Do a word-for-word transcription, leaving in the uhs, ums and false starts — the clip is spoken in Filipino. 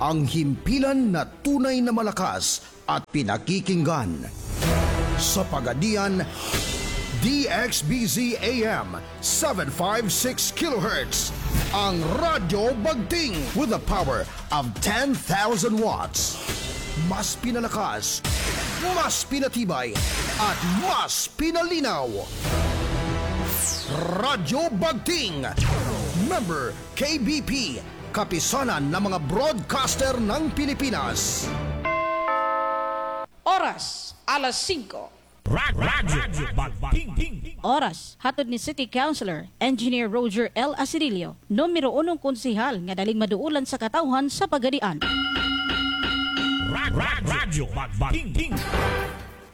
ang himpilan na tunay na malakas at pinakikinggan. Sa Pagadian, D X B Z A M seven fifty-six kilohertz, ang Radyo Bagting with a power of ten thousand watts. Mas pinalakas, mas pinatibay, at mas pinalinaw. Radyo Bagting, member K B P, kapisanan ng mga broadcaster ng Pilipinas. Oras, alas singko. Radyo Bagting. Oras, hatod ni City Councilor, Engineer Roger L. Asirilio, numero unong konsihal nga daling maduulan sa katawhan sa Pagadian. Radyo Bagting.